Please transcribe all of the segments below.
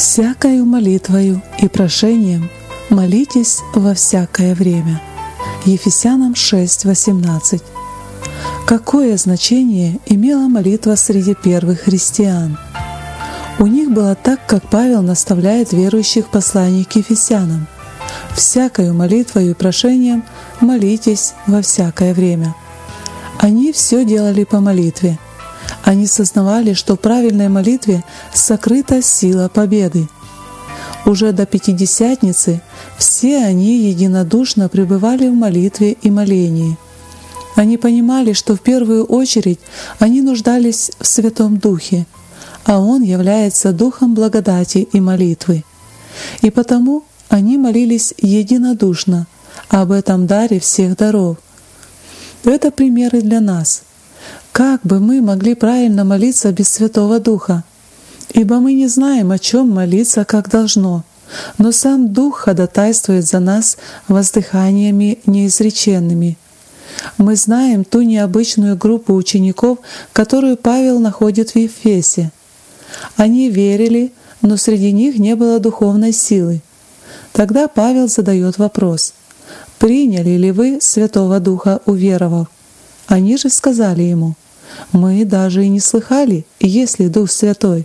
«Всякою молитвою и прошением молитесь во всякое время». Ефесянам 6:18. Какое значение имела молитва среди первых христиан? У них было так, как Павел наставляет верующих в послании к Ефесянам: «Всякою молитвою и прошением молитесь во всякое время». Они все делали по молитве. Они сознавали, что в правильной молитве сокрыта сила победы. Уже до Пятидесятницы все они единодушно пребывали в молитве и молении. Они понимали, что в первую очередь они нуждались в Святом Духе, а Он является Духом благодати и молитвы. И потому они молились единодушно об этом даре всех даров. Это примеры для нас. Как бы мы могли правильно молиться без Святого Духа? Ибо мы не знаем, о чем молиться, как должно, но сам Дух ходатайствует за нас воздыханиями неизреченными. Мы знаем ту необычную группу учеников, которую Павел находит в Ефесе. Они верили, но среди них не было духовной силы. Тогда Павел задает вопрос: «Приняли ли вы Святого Духа, уверовав?» Они же сказали ему: «Мы даже и не слыхали, есть ли Дух Святой».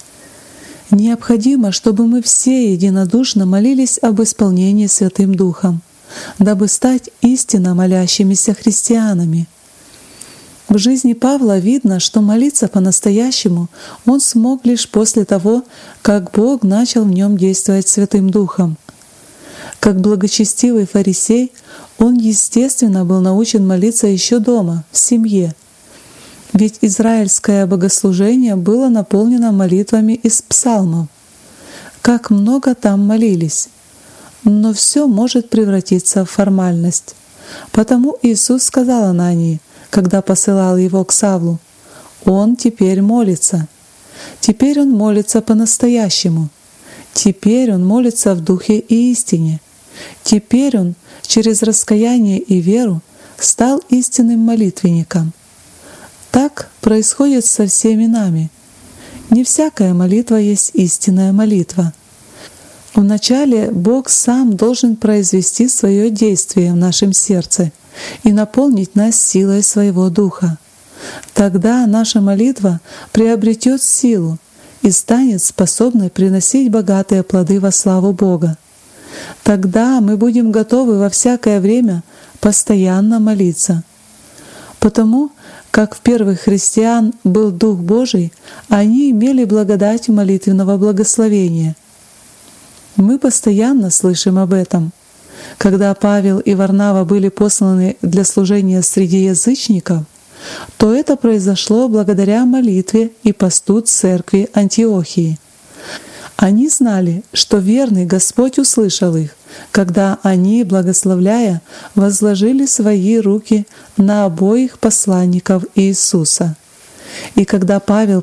Необходимо, чтобы мы все единодушно молились об исполнении Святым Духом, дабы стать истинно молящимися христианами. В жизни Павла видно, что молиться по-настоящему он смог лишь после того, как Бог начал в нем действовать Святым Духом. Как благочестивый фарисей, он, естественно, был научен молиться еще дома, в семье. Ведь израильское богослужение было наполнено молитвами из псалмов. Как много там молились! Но все может превратиться в формальность. Потому Иисус сказал Анании, когда посылал его к Савлу: «Он теперь молится». Теперь он молится по-настоящему. Теперь он молится в духе и истине. Теперь он через раскаяние и веру стал истинным молитвенником. Так происходит со всеми нами. Не всякая молитва есть истинная молитва. Вначале Бог сам должен произвести свое действие в нашем сердце и наполнить нас силой Своего Духа. Тогда наша молитва приобретет силу и станет способной приносить богатые плоды во славу Бога. Тогда мы будем готовы во всякое время постоянно молиться. Потому как в первых христиан был Дух Божий, они имели благодать молитвенного благословения. Мы постоянно слышим об этом. Когда Павел и Варнава были посланы для служения среди язычников, то это произошло благодаря молитве и посту церкви Антиохии. Они знали, что верный Господь услышал их, когда они, благословляя, возложили свои руки на обоих посланников Иисуса. И когда Павел